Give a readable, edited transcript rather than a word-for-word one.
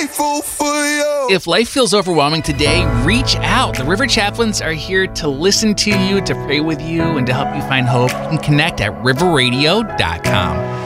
grateful for you. If life feels overwhelming today, reach out. The River Chaplains are here to listen to you, to pray with you, and to help you find hope. You can connect at riverradio.com.